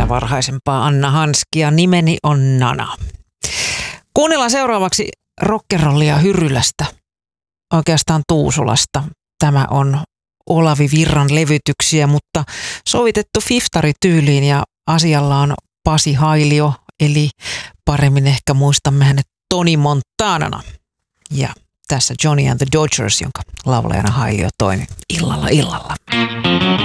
tätä varhaisempaa Anna Hanskia. Nimeni on Nana. Kuunnellaan seuraavaksi rock'n'rollia Hyrylästä, oikeastaan Tuusulasta. Tämä on Olavi Virran levytyksiä, mutta sovitettu fiftarityyliin ja asialla on Pasi Hailio, eli paremmin ehkä muistamme hänet Tony Montanana. Ja tässä Johnny and the Dodgers, jonka laulajana Hailio toimi illalla illalla.